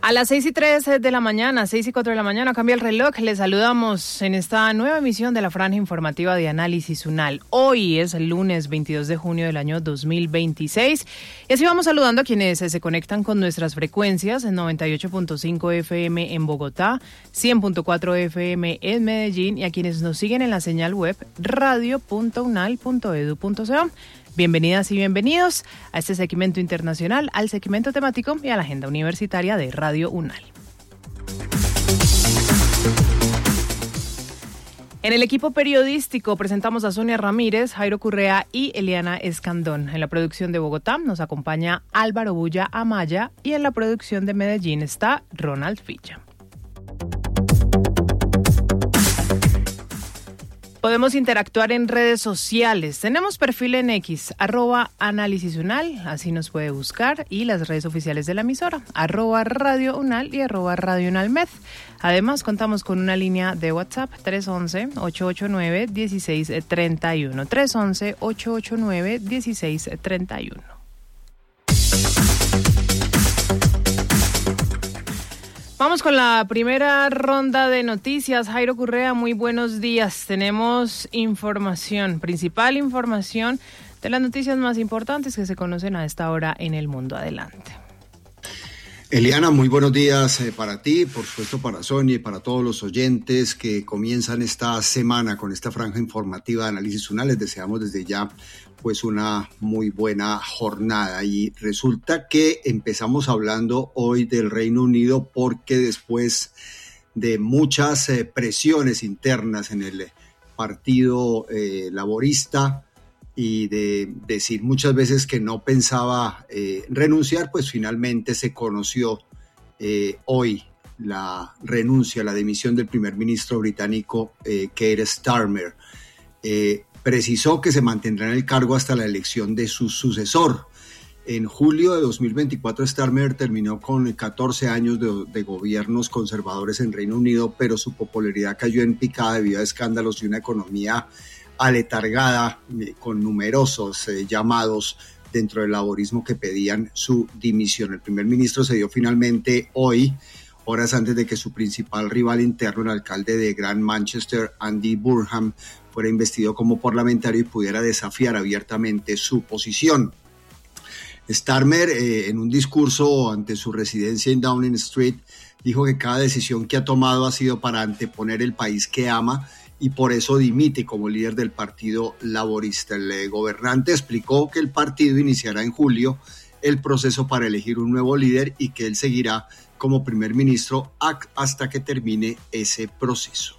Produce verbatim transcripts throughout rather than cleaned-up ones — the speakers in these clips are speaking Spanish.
A las seis y tres de la mañana, seis y cuatro de la mañana, cambia el reloj. Les saludamos en esta nueva emisión de la franja informativa de Análisis UNAL. Hoy es el lunes veintidós de junio del año dos mil veintiséis. Y así vamos saludando a quienes se conectan con nuestras frecuencias en noventa y ocho punto cinco F M en Bogotá, cien punto cuatro F M en Medellín y a quienes nos siguen en la señal web radio punto unal punto edu punto co. Bienvenidas y bienvenidos a este segmento internacional, al segmento temático y a la agenda universitaria de Radio UNAL. En el equipo periodístico presentamos a Sonia Ramírez, Jairo Correa y Eliana Escandón. En la producción de Bogotá nos acompaña Álvaro Bulla Amaya y en la producción de Medellín está Ronald Ficha. Podemos interactuar en redes sociales. Tenemos perfil en X, arroba Análisis UNAL, así nos puede buscar, y las redes oficiales de la emisora, arroba Radio UNAL y arroba Radio UNAL Med. Además, contamos con una línea de WhatsApp, tres once, ocho ocho nueve, dieciséis treinta y uno, tres once, ocho ocho nueve, dieciséis treinta y uno. Vamos con la primera ronda de noticias. Jairo Correa, muy buenos días. Tenemos información, principal información de las noticias más importantes que se conocen a esta hora en el mundo. Adelante. Eliana, muy buenos días eh, para ti, por supuesto para Sonia y para todos los oyentes que comienzan esta semana con esta franja informativa de Análisis UNAL. Les deseamos desde ya pues una muy buena jornada y resulta que empezamos hablando hoy del Reino Unido porque después de muchas eh, presiones internas en el partido eh, laborista y de decir muchas veces que no pensaba eh, renunciar, pues finalmente se conoció eh, hoy la renuncia, la dimisión del primer ministro británico eh, Keir Starmer. Eh, precisó que se mantendrá en el cargo hasta la elección de su sucesor. En julio de dos mil veinticuatro, Starmer terminó con catorce años de, de gobiernos conservadores en Reino Unido, pero su popularidad cayó en picada debido a escándalos y una economía aletargada, eh, con numerosos eh, llamados dentro del laborismo que pedían su dimisión. El primer ministro se dio finalmente hoy, horas antes de que su principal rival interno, el alcalde de Gran Manchester, Andy Burnham, fuera investido como parlamentario y pudiera desafiar abiertamente su posición. Starmer, eh, en un discurso ante su residencia en Downing Street, dijo que cada decisión que ha tomado ha sido para anteponer el país que ama y por eso dimite como líder del Partido Laborista. El eh, gobernante explicó que el partido iniciará en julio el proceso para elegir un nuevo líder y que él seguirá como primer ministro hasta que termine ese proceso.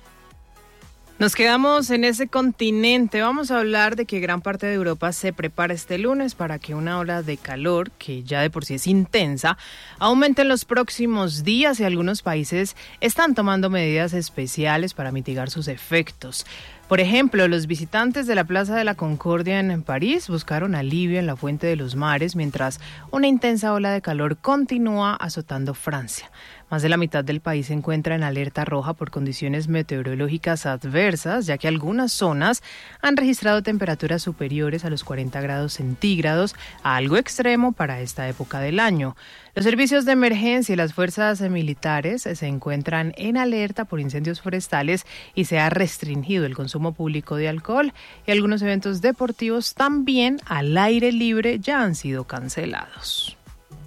Nos quedamos en ese continente. Vamos a hablar de que gran parte de Europa se prepara este lunes para que una ola de calor, que ya de por sí es intensa, aumente en los próximos días y algunos países están tomando medidas especiales para mitigar sus efectos. Por ejemplo, los visitantes de la Plaza de la Concordia en París buscaron alivio en la Fuente de los Mares mientras una intensa ola de calor continúa azotando Francia. Más de la mitad del país se encuentra en alerta roja por condiciones meteorológicas adversas, ya que algunas zonas han registrado temperaturas superiores a los cuarenta grados centígrados, algo extremo para esta época del año. Los servicios de emergencia y las fuerzas militares se encuentran en alerta por incendios forestales y se ha restringido el consumo público de alcohol y algunos eventos deportivos también al aire libre ya han sido cancelados.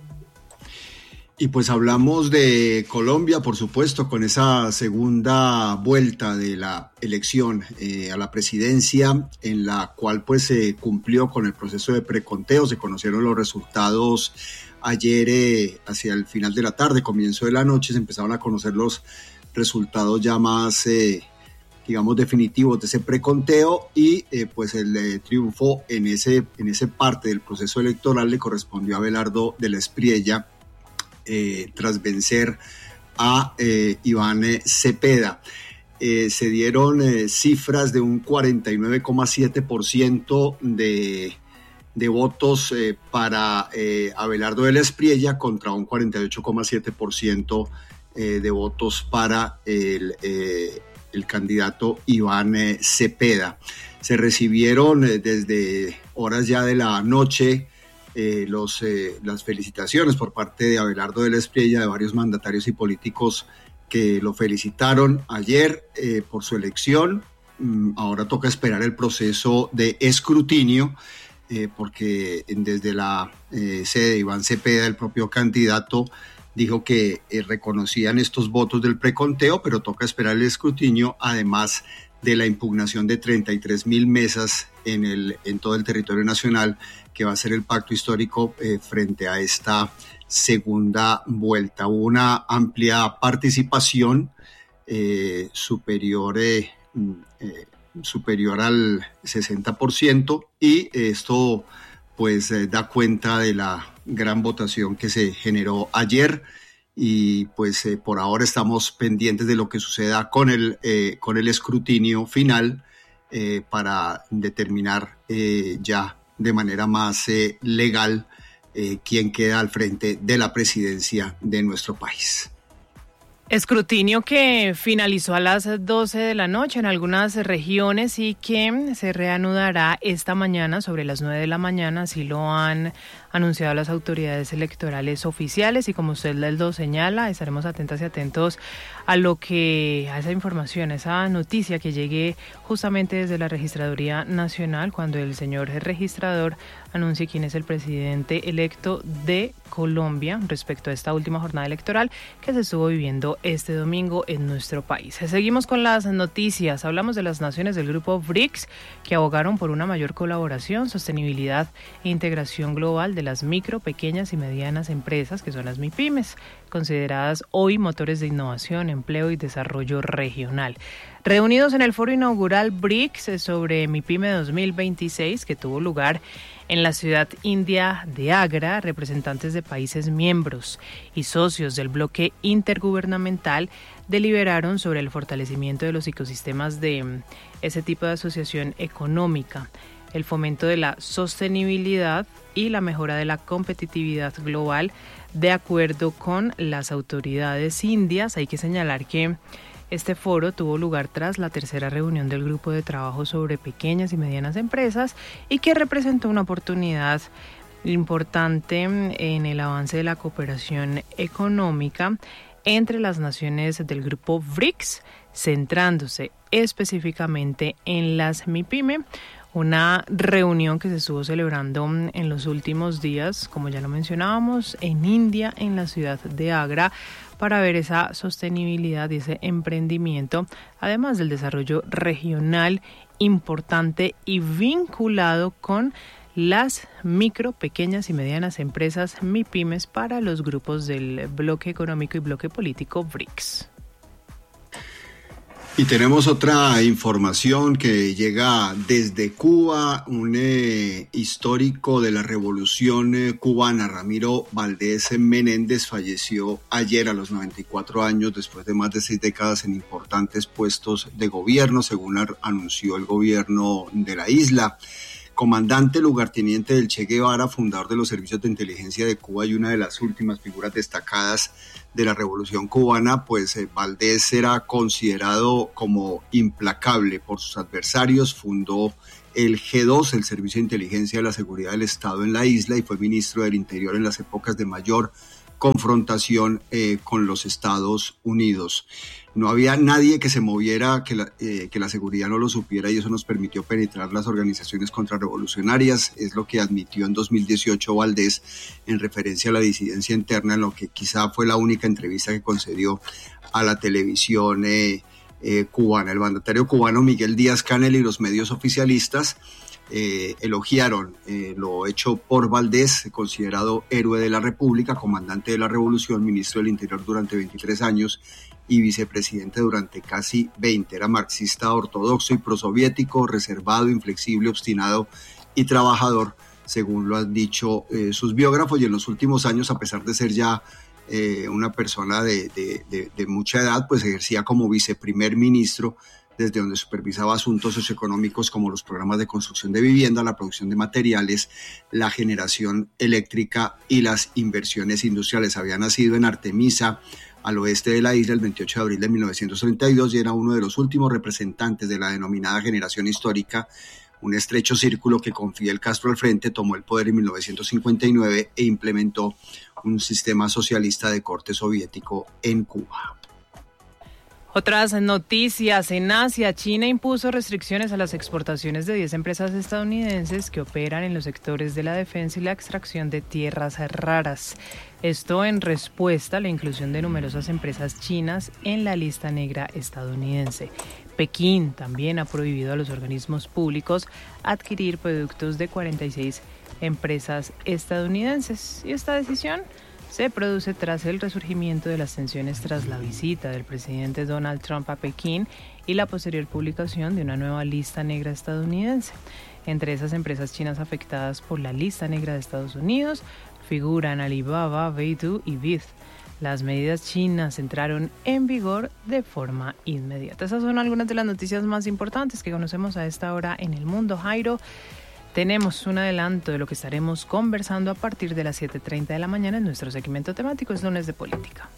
Y pues hablamos de Colombia, por supuesto, con esa segunda vuelta de la elección eh, a la presidencia, en la cual pues se cumplió con el proceso de preconteo. Se conocieron los resultados ayer eh, hacia el final de la tarde, comienzo de la noche, se empezaron a conocer los resultados ya más, eh, digamos, definitivos de ese preconteo y eh, pues el eh, triunfo en ese, en ese parte del proceso electoral le correspondió a Abelardo de la Espriella, Eh, tras vencer a eh, Iván eh, Cepeda. Eh, se dieron eh, cifras de un cuarenta y nueve coma siete por ciento de, de votos eh, para eh, Abelardo de la Espriella contra un cuarenta y ocho coma siete por ciento eh, de votos para el, eh, el candidato Iván eh, Cepeda. Se recibieron eh, desde horas ya de la noche eh, los, eh, las felicitaciones por parte de Abelardo de la Espriella, de varios mandatarios y políticos que lo felicitaron ayer eh, por su elección. Mm, ahora toca esperar el proceso de escrutinio, eh, porque desde la eh, sede de Iván Cepeda, el propio candidato, dijo que eh, reconocían estos votos del preconteo, pero toca esperar el escrutinio, además de la impugnación de treinta y tres mil mesas en, el, en todo el territorio nacional, que va a ser el pacto histórico eh, frente a esta segunda vuelta. Hubo una amplia participación eh, superior, eh, eh, superior al sesenta por ciento, y esto pues eh, da cuenta de la gran votación que se generó ayer, y pues eh, por ahora estamos pendientes de lo que suceda con el, eh, con el escrutinio final eh, para determinar eh, ya de manera más eh, legal eh, quién queda al frente de la presidencia de nuestro país. Escrutinio que finalizó a las doce de la noche en algunas regiones y que se reanudará esta mañana sobre las nueve de la mañana, así lo han anunciado las autoridades electorales oficiales, y como usted lo señala, estaremos atentas y atentos a lo que, a esa información, a esa noticia que llegue justamente desde la Registraduría Nacional, cuando el señor registrador anuncie quién es el presidente electo de Colombia respecto a esta última jornada electoral que se estuvo viviendo este domingo en nuestro país. Seguimos con las noticias. Hablamos de las naciones del grupo B R I C S que abogaron por una mayor colaboración, sostenibilidad e integración global de las micro, pequeñas y medianas empresas, que son las MIPYMES, consideradas hoy motores de innovación, empleo y desarrollo regional. Reunidos en el foro inaugural B R I C S sobre MIPYME dos mil veintiséis, que tuvo lugar en la ciudad india de Agra, representantes de países miembros y socios del bloque intergubernamental deliberaron sobre el fortalecimiento de los ecosistemas de ese tipo de asociación económica, el fomento de la sostenibilidad y la mejora de la competitividad global, de acuerdo con las autoridades indias. Hay que señalar que este foro tuvo lugar tras la tercera reunión del grupo de trabajo sobre pequeñas y medianas empresas y que representó una oportunidad importante en el avance de la cooperación económica entre las naciones del grupo B R I C S, centrándose específicamente en las MIPYME. Una reunión que se estuvo celebrando en los últimos días, como ya lo mencionábamos, en India, en la ciudad de Agra, para ver esa sostenibilidad y ese emprendimiento, además del desarrollo regional importante y vinculado con las micro, pequeñas y medianas empresas MIPYMES para los grupos del bloque económico y bloque político B R I C S. Y tenemos otra información que llega desde Cuba. Un eh, histórico de la revolución eh, cubana, Ramiro Valdés Menéndez, falleció ayer a los noventa y cuatro años, después de más de seis décadas en importantes puestos de gobierno, según anunció el gobierno de la isla. Comandante lugarteniente del Che Guevara, fundador de los servicios de inteligencia de Cuba y una de las últimas figuras destacadas de la Revolución Cubana, pues eh, Valdés era considerado como implacable por sus adversarios. Fundó el G dos, el Servicio de Inteligencia de la Seguridad del Estado en la isla, y fue ministro del Interior en las épocas de mayor confrontación eh, con los Estados Unidos. No había nadie que se moviera, que la, eh, que la seguridad no lo supiera, y eso nos permitió penetrar las organizaciones contrarrevolucionarias. Es lo que admitió en dos mil dieciocho Valdés en referencia a la disidencia interna, en lo que quizá fue la única entrevista que concedió a la televisión eh, eh, cubana. El mandatario cubano Miguel Díaz-Canel y los medios oficialistas Eh, elogiaron eh, lo hecho por Valdés, considerado héroe de la República, comandante de la Revolución, ministro del Interior durante veintitrés años y vicepresidente durante casi veinte. Era marxista ortodoxo y prosoviético, reservado, inflexible, obstinado y trabajador, según lo han dicho eh, sus biógrafos, y en los últimos años, a pesar de ser ya eh, una persona de, de, de, de mucha edad, pues ejercía como viceprimer ministro, desde donde supervisaba asuntos socioeconómicos como los programas de construcción de vivienda, la producción de materiales, la generación eléctrica y las inversiones industriales. Había nacido en Artemisa, al oeste de la isla, el veintiocho de abril de mil novecientos treinta y dos, y era uno de los últimos representantes de la denominada generación histórica, un estrecho círculo que con Fidel Castro al frente tomó el poder en mil novecientos cincuenta y nueve e implementó un sistema socialista de corte soviético en Cuba. Otras noticias. En Asia, China impuso restricciones a las exportaciones de diez empresas estadounidenses que operan en los sectores de la defensa y la extracción de tierras raras. Esto en respuesta a la inclusión de numerosas empresas chinas en la lista negra estadounidense. Pekín también ha prohibido a los organismos públicos adquirir productos de cuarenta y seis empresas estadounidenses. Y esta decisión se produce tras el resurgimiento de las tensiones tras la visita del presidente Donald Trump a Pekín y la posterior publicación de una nueva lista negra estadounidense. Entre esas empresas chinas afectadas por la lista negra de Estados Unidos figuran Alibaba, Baidu y Bit. Las medidas chinas entraron en vigor de forma inmediata. Esas son algunas de las noticias más importantes que conocemos a esta hora en el mundo. Jairo, tenemos un adelanto de lo que estaremos conversando a partir de las siete y treinta de la mañana en nuestro segmento temático. Es lunes de política.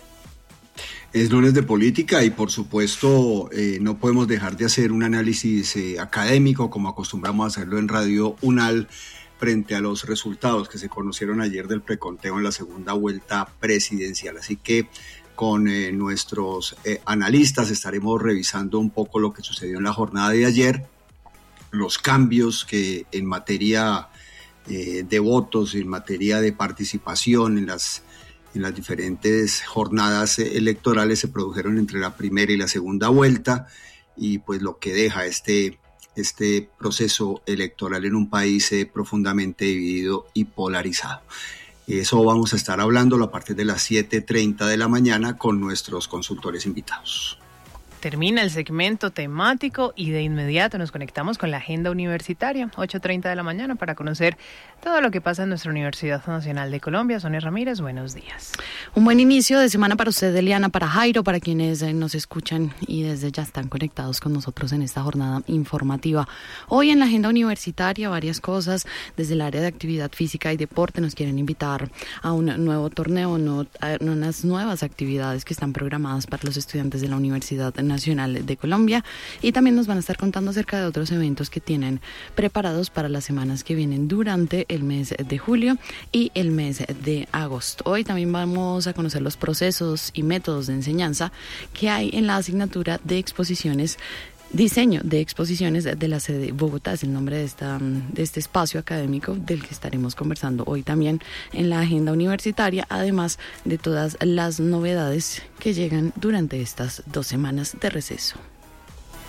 Es lunes de política y por supuesto eh, no podemos dejar de hacer un análisis eh, académico como acostumbramos a hacerlo en Radio UNAL frente a los resultados que se conocieron ayer del preconteo en la segunda vuelta presidencial. Así que con eh, nuestros eh, analistas estaremos revisando un poco lo que sucedió en la jornada de ayer, los cambios que en materia eh, de votos, en materia de participación en las, en las diferentes jornadas electorales se produjeron entre la primera y la segunda vuelta y pues lo que deja este, este proceso electoral en un país eh, profundamente dividido y polarizado. Eso vamos a estar hablando a partir de las siete y treinta de la mañana con nuestros consultores invitados. Termina el segmento temático y de inmediato nos conectamos con la agenda universitaria, ocho y treinta de la mañana, para conocer todo lo que pasa en nuestra Universidad Nacional de Colombia. Sonia Ramírez, buenos días. Un buen inicio de semana para usted, Eliana, para Jairo, para quienes nos escuchan y desde ya están conectados con nosotros en esta jornada informativa. Hoy en la agenda universitaria varias cosas. Desde el área de actividad física y deporte nos quieren invitar a un nuevo torneo, no, a unas nuevas actividades que están programadas para los estudiantes de la Universidad Nacional de Colombia, y también nos van a estar contando acerca de otros eventos que tienen preparados para las semanas que vienen durante el mes de julio y el mes de agosto. Hoy también vamos a conocer los procesos y métodos de enseñanza que hay en la asignatura de exposiciones Diseño de exposiciones de la sede Bogotá, es el nombre de, esta, de este espacio académico del que estaremos conversando hoy también en la agenda universitaria, además de todas las novedades que llegan durante estas dos semanas de receso.